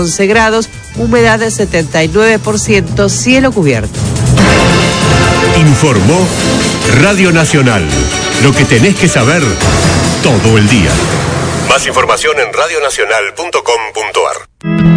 11 grados, humedad del 79%, cielo cubierto. Informó Radio Nacional. Lo que tenés que saber todo el día. Más información en radionacional.com.ar.